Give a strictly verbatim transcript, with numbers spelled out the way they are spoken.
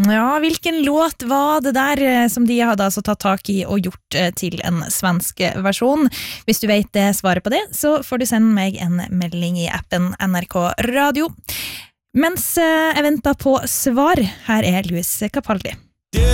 Ja, hvilken låt var det der som de hadde altså tatt tak i og gjort til en svensk versjon? Hvis du vet det svaret på det, så får du sende meg en melding i appen N R K Radio. Mens jeg venter på svar, her er Luis Capaldi.